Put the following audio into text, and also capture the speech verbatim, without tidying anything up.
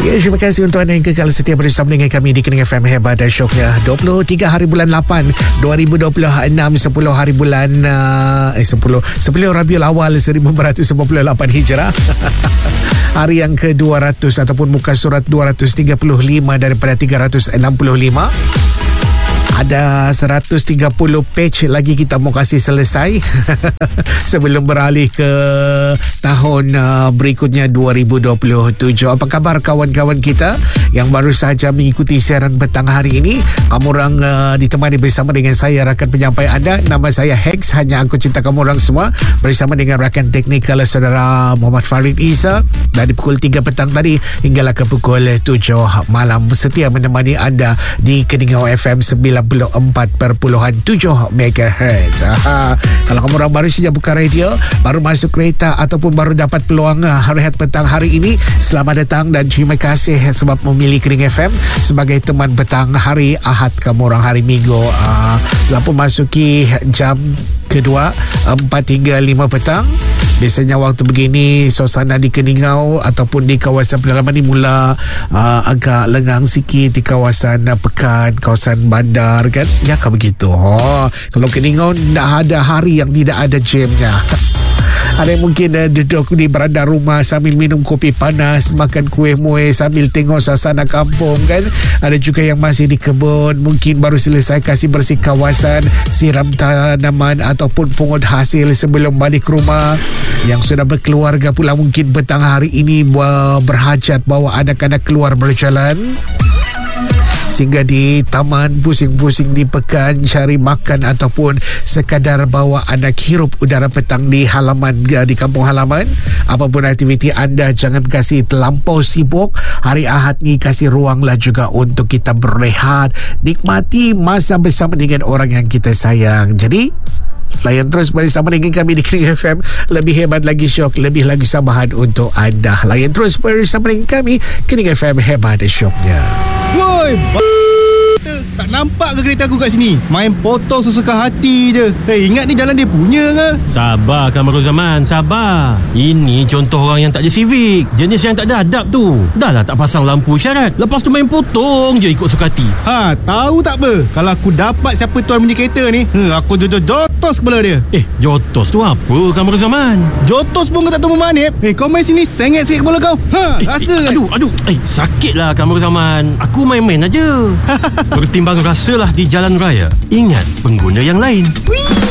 Ya, terima kasih untuk anda yang kekal setia bersama dengan kami di Kening F M Hebat dan Syoknya. dua puluh tiga hari bulan lapan dua ribu dua puluh enam, sepuluh hari bulan uh, eh sepuluh sepuluh Rabiul Awal seribu empat ratus sembilan puluh lapan Hijrah. Hari yang ke dua ratus ataupun muka surat dua ratus tiga puluh lima daripada tiga ratus enam puluh lima. Ada seratus tiga puluh page lagi kita mau kasih selesai sebelum beralih ke tahun uh, berikutnya dua ribu dua puluh tujuh. Apa khabar kawan-kawan kita yang baru saja mengikuti siaran petang hari ini? Kamu orang uh, ditemani bersama dengan saya, rakan penyampai anda. Nama saya Hex, hanya aku cinta kamu orang semua, bersama dengan rakan teknikal saudara Muhammad Farid Isa dari pukul tiga petang tadi hinggalah ke pukul tujuh malam, setia menemani anda di Keningau F M sembilan puluh empat perpuluhan tujuh megahertz. Aha. Kalau kamu orang baru saja buka radio, baru masuk kereta ataupun baru dapat peluang rehat petang hari ini, selamat datang dan terima kasih sebab memilih Kening F M sebagai teman petang hari Ahad kamu orang, hari Minggu. Uh, Lampu masuki jam kedua, empat hingga lima petang. Biasanya waktu begini suasana di Keningau ataupun di kawasan pedalaman ni mula uh, agak lengang sikit di kawasan uh, Pekan, kawasan bandar kan. Ya kan begitu. Oh, kalau Keningau tak ada hari yang tidak ada jamnya. Ada yang mungkin uh, duduk di beranda rumah sambil minum kopi panas, makan kuih muih sambil tengok suasana kampung kan. Ada juga yang masih di kebun, mungkin baru selesai kasih bersih kawasan, siram tanaman ataupun pungut hasil sebelum balik rumah. Yang sudah berkeluarga pula mungkin petang hari ini berhajat bawa anak-anak keluar berjalan, sehingga di taman pusing-pusing di pekan cari makan ataupun sekadar bawa anak hirup udara petang di halaman, di kampung halaman. Apapun aktiviti anda, jangan kasih terlampau sibuk. Hari Ahad ni kasih ruanglah juga untuk kita berehat, nikmati masa bersama dengan orang yang kita sayang. Jadi layan terus bersama dengan kami di Kening F M. Lebih hebat lagi syok, lebih lagi sambahan untuk anda. Layan terus bersama dengan kami Kening F M Hebat Syoknya. Woi, b- tak nampak ke kereta aku kat sini? Main potong sesuka hati je. Eh, ingat ni jalan dia punya ke? Sabar Kamarul Zaman, sabar. Ini contoh orang yang tak ada civic, jenis yang tak ada adab tu. Dah lah tak pasang lampu isyarat, lepas tu main potong je ikut suka hati. Ha, tahu tak apa? Kalau aku dapat siapa tuan punya kereta ni, hmm, aku jotos kepala dia. Eh, jotos tu apa Kamarul Zaman? Jotos pun kau tak tahu memanip. Eh, kau main sini sengit sikit kepala kau. Ha, eh, rasa eh, Aduh, aduh. Eh, sakit lah Kamarul Zaman. Aku main-main aja. Bertimbang rasalah di jalan raya. Ingat pengguna yang lain. Wih.